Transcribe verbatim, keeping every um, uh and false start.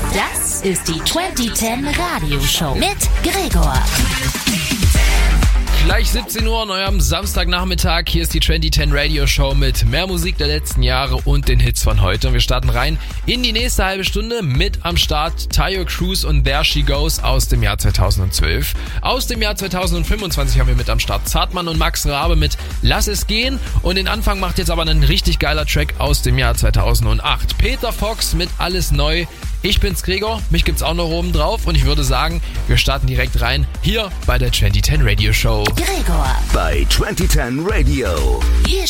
Das ist die zwanzig zehn Radioshow mit Gregor. Gleich siebzehn Uhr an eurem Samstagnachmittag. Hier ist die zwanzig zehn Radio Show mit mehr Musik der letzten Jahre und den Hits von heute. Und wir starten rein in die nächste halbe Stunde mit am Start Taio Cruz und There She Goes aus dem Jahr zweitausendzwölf. Aus dem Jahr zweitausendfünfundzwanzig haben wir mit am Start Zartmann und Max Rabe mit Lass es gehen. Und den Anfang macht jetzt aber ein richtig geiler Track aus dem Jahr zweitausendacht. Peter Fox mit Alles Neu. Ich bin's Gregor, mich gibt's auch noch oben drauf und ich würde sagen, wir starten direkt rein hier bei der zwanzig zehn Radio Show. Gregor bei zwanzig zehn Radio. Hier